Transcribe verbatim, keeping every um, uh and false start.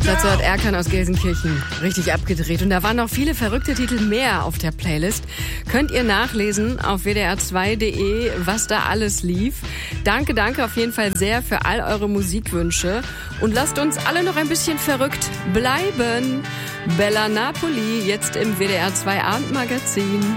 Dazu hat Erkan aus Gelsenkirchen richtig abgedreht. Und da waren noch viele verrückte Titel mehr auf der Playlist. Könnt ihr nachlesen auf w d r zwei punkt d e, was da alles lief. Danke, danke auf jeden Fall sehr für all eure Musikwünsche. Und lasst uns alle noch ein bisschen verrückt bleiben. Bella Napoli, jetzt im W D R zwei Abendmagazin.